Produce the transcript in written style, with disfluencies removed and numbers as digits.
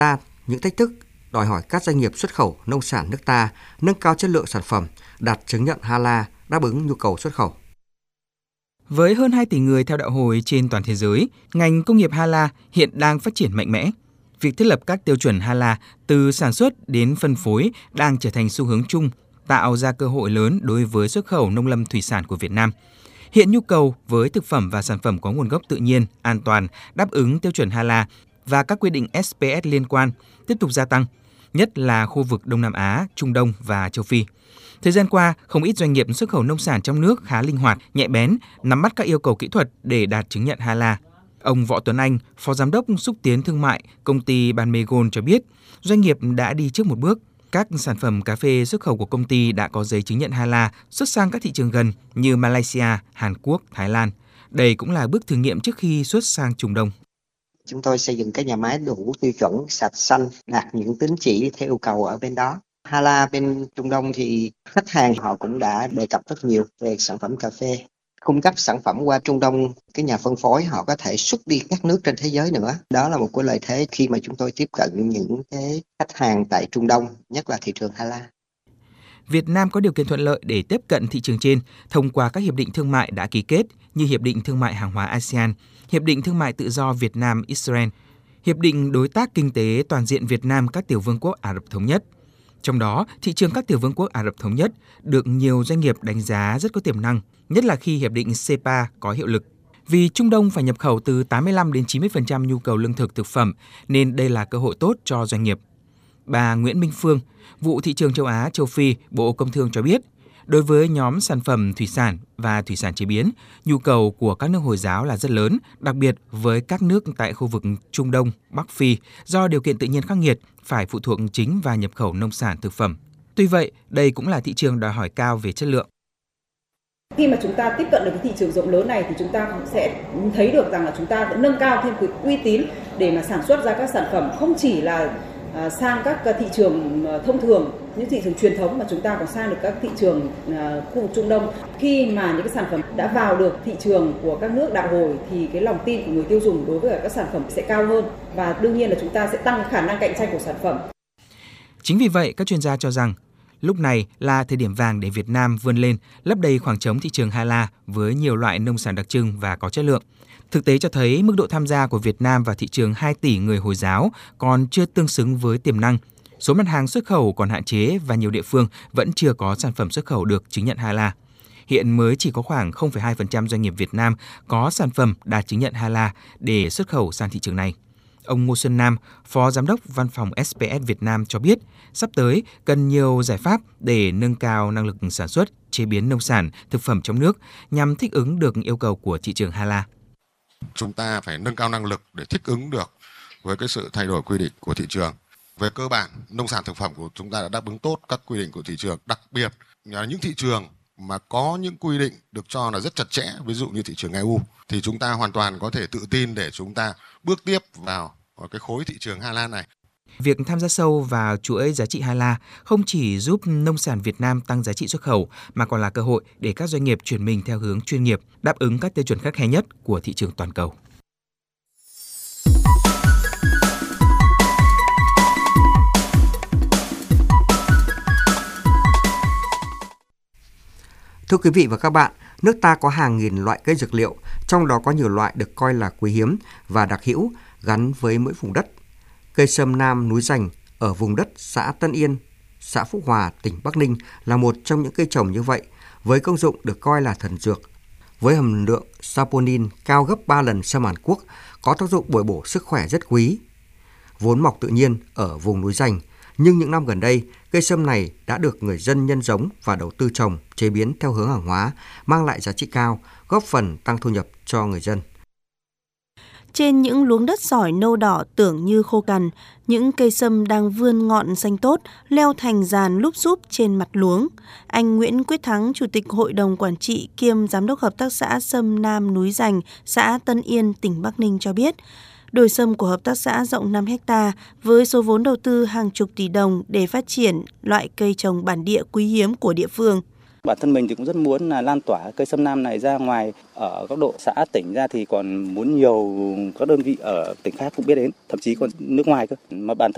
ra những thách thức đòi hỏi các doanh nghiệp xuất khẩu nông sản nước ta nâng cao chất lượng sản phẩm, đạt chứng nhận HALA đáp ứng nhu cầu xuất khẩu. Với hơn 2 tỷ người theo đạo Hồi trên toàn thế giới, ngành công nghiệp HALA hiện đang phát triển mạnh mẽ. Việc thiết lập các tiêu chuẩn HALA từ sản xuất đến phân phối đang trở thành xu hướng chung, tạo ra cơ hội lớn đối với xuất khẩu nông lâm thủy sản của Việt Nam. Hiện nhu cầu với thực phẩm và sản phẩm có nguồn gốc tự nhiên, an toàn, đáp ứng tiêu chuẩn HALA và các quy định SPS liên quan tiếp tục gia tăng, nhất là khu vực Đông Nam Á, Trung Đông và châu Phi. Thời gian qua, không ít doanh nghiệp xuất khẩu nông sản trong nước khá linh hoạt, nhạy bén, nắm bắt các yêu cầu kỹ thuật để đạt chứng nhận HALA. Ông Võ Tuấn Anh, Phó Giám đốc xúc tiến thương mại, công ty Banmegon cho biết, doanh nghiệp đã đi trước một bước. Các sản phẩm cà phê xuất khẩu của công ty đã có giấy chứng nhận HALA xuất sang các thị trường gần như Malaysia, Hàn Quốc, Thái Lan. Đây cũng là bước thử nghiệm trước khi xuất sang Trung Đông. Chúng tôi xây dựng cái nhà máy đủ tiêu chuẩn sạch xanh, đạt những tín chỉ theo yêu cầu ở bên đó. HALA bên Trung Đông thì khách hàng họ cũng đã đề cập rất nhiều về sản phẩm cà phê. Cung cấp sản phẩm qua Trung Đông, cái nhà phân phối họ có thể xuất đi các nước trên thế giới nữa. Đó là một cái lợi thế khi mà chúng tôi tiếp cận những cái khách hàng tại Trung Đông, nhất là thị trường HALA. Việt Nam có điều kiện thuận lợi để tiếp cận thị trường trên thông qua các hiệp định thương mại đã ký kết như Hiệp định Thương mại Hàng hóa ASEAN, Hiệp định Thương mại Tự do Việt Nam-Israel, Hiệp định Đối tác Kinh tế Toàn diện Việt Nam các Tiểu vương quốc Ả Rập Thống nhất. Trong đó, thị trường các Tiểu vương quốc Ả Rập Thống nhất được nhiều doanh nghiệp đánh giá rất có tiềm năng, nhất là khi Hiệp định CEPA có hiệu lực. Vì Trung Đông phải nhập khẩu từ 85 đến 90% nhu cầu lương thực thực phẩm, nên đây là cơ hội tốt cho doanh nghiệp. Bà Nguyễn Minh Phương, vụ thị trường châu Á, châu Phi, Bộ Công Thương cho biết, đối với nhóm sản phẩm thủy sản và thủy sản chế biến, nhu cầu của các nước Hồi giáo là rất lớn, đặc biệt với các nước tại khu vực Trung Đông, Bắc Phi, do điều kiện tự nhiên khắc nghiệt, phải phụ thuộc chính vào nhập khẩu nông sản thực phẩm. Tuy vậy, đây cũng là thị trường đòi hỏi cao về chất lượng. Khi mà chúng ta tiếp cận được cái thị trường rộng lớn này thì chúng ta cũng sẽ thấy được rằng là chúng ta vẫn nâng cao thêm cái uy tín để mà sản xuất ra các sản phẩm không chỉ là sang các thị trường thông thường, những thị trường truyền thống, mà chúng ta còn sang được các thị trường khu vực Trung Đông. Khi mà những cái sản phẩm đã vào được thị trường của các nước đạo Hồi thì cái lòng tin của người tiêu dùng đối với các sản phẩm sẽ cao hơn và đương nhiên là chúng ta sẽ tăng khả năng cạnh tranh của sản phẩm. Chính vì vậy, các chuyên gia cho rằng lúc này là thời điểm vàng để Việt Nam vươn lên, lấp đầy khoảng trống thị trường HALA với nhiều loại nông sản đặc trưng và có chất lượng. Thực tế cho thấy mức độ tham gia của Việt Nam vào thị trường 2 tỷ người Hồi giáo còn chưa tương xứng với tiềm năng. Số mặt hàng xuất khẩu còn hạn chế và nhiều địa phương vẫn chưa có sản phẩm xuất khẩu được chứng nhận HALA. Hiện mới chỉ có khoảng 0,2% doanh nghiệp Việt Nam có sản phẩm đạt chứng nhận HALA để xuất khẩu sang thị trường này. Ông Ngô Xuân Nam, Phó Giám đốc Văn phòng SPS Việt Nam cho biết, sắp tới cần nhiều giải pháp để nâng cao năng lực sản xuất, chế biến nông sản, thực phẩm trong nước nhằm thích ứng được yêu cầu của thị trường HALA. Chúng ta phải nâng cao năng lực để thích ứng được với cái sự thay đổi quy định của thị trường. Về cơ bản, nông sản thực phẩm của chúng ta đã đáp ứng tốt các quy định của thị trường, đặc biệt là những thị trường mà có những quy định được cho là rất chặt chẽ, ví dụ như thị trường EU, thì chúng ta hoàn toàn có thể tự tin để chúng ta bước tiếp vào cái khối thị trường HALA này. Việc tham gia sâu vào chuỗi giá trị HALA không chỉ giúp nông sản Việt Nam tăng giá trị xuất khẩu mà còn là cơ hội để các doanh nghiệp chuyển mình theo hướng chuyên nghiệp, đáp ứng các tiêu chuẩn khắt khe nhất của thị trường toàn cầu. Thưa quý vị và các bạn, nước ta có hàng nghìn loại cây dược liệu, trong đó có nhiều loại được coi là quý hiếm và đặc hữu gắn với mỗi vùng đất. Cây sâm Nam núi Rành ở vùng đất xã Tân Yên, xã Phúc Hòa, tỉnh Bắc Ninh là một trong những cây trồng như vậy, với công dụng được coi là thần dược. Với hàm lượng saponin cao gấp 3 lần sâm Hàn Quốc, có tác dụng bồi bổ sức khỏe rất quý. Vốn mọc tự nhiên ở vùng núi Rành, nhưng những năm gần đây, cây sâm này đã được người dân nhân giống và đầu tư trồng, chế biến theo hướng hàng hóa, mang lại giá trị cao, góp phần tăng thu nhập cho người dân. Trên những luống đất sỏi nâu đỏ tưởng như khô cằn, những cây sâm đang vươn ngọn xanh tốt, leo thành dàn lúp xúp trên mặt luống. Anh Nguyễn Quyết Thắng, Chủ tịch Hội đồng Quản trị kiêm Giám đốc Hợp tác xã Sâm Nam núi Rành, xã Tân Yên, tỉnh Bắc Ninh cho biết, đồi sâm của hợp tác xã rộng 5 ha với số vốn đầu tư hàng chục tỷ đồng để phát triển loại cây trồng bản địa quý hiếm của địa phương. Bản thân mình thì cũng rất muốn là lan tỏa cây sâm Nam này ra ngoài, ở góc độ xã tỉnh ra thì còn muốn nhiều các đơn vị ở tỉnh khác cũng biết đến, thậm chí còn nước ngoài cơ. Mà bản thân